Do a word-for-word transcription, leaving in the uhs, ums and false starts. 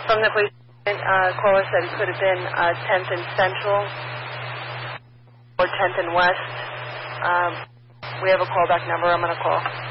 From the police, uh, caller said it could have been uh, tenth and Central or tenth and West. Um, we have a callback number I'm going to call.